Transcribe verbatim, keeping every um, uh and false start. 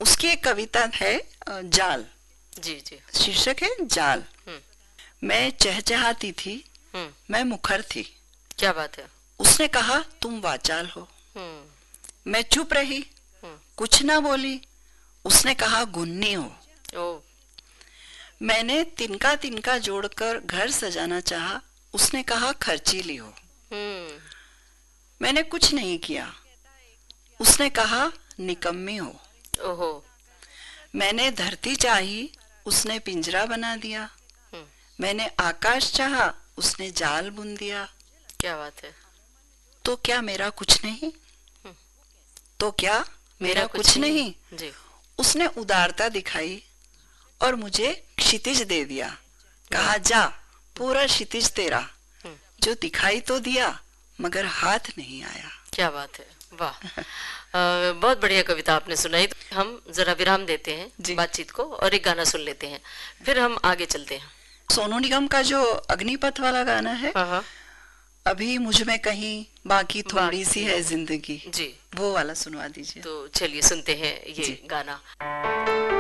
उसकी एक कविता है अ, जाल। जी जी। शीर्षक है जाल। हम्म मैं चहचहाती थी, हम्म। मैं मुखर थी। क्या बात है। उसने कहा तुम वाचाल हो। हम्म मैं चुप रही, हम्म। कुछ ना बोली। उसने कहा गुन्नी हो। ओ। मैंने तिनका तिनका जोड़कर घर सजाना चाहा। उसने कहा खर्चीली हो। हम्म। मैंने कुछ नहीं किया। उसने कहा निकम्मी हो। ओहो। मैंने धरती चाही, उसने पिंजरा बना दिया। हम्म। मैंने आकाश चाहा, उसने जाल बुन दिया। क्या बात है। तो क्या मेरा कुछ नहीं? हम्म। तो क्या मेरा कुछ नहीं? जी। उसने उदारता दिखाई और मुझे क्षितिज दे दिया। कहा वाह। जा, पूरा क्षितिज तेरा। हम्म। जो दिखाई तो दिया मगर हाथ नहीं आया। क्या बात है। वाह। अ, बहुत बढ़िया कविता आपने सुनाई। हम जरा विराम देते जी। हैं बातचीत को और एक गाना सुन लेते हैं, फिर हम आगे चलते हैं। सोनू निगम का जो अग्निपथ वाला गाना है, हाँ हाँ। अभी मुझ में कहीं बाकी थोड़ी सी बाकी है जिंदगी, जी। वो वाला सुनवा दीजिए। तो चलिए सुनते हैं ये जी। गाना।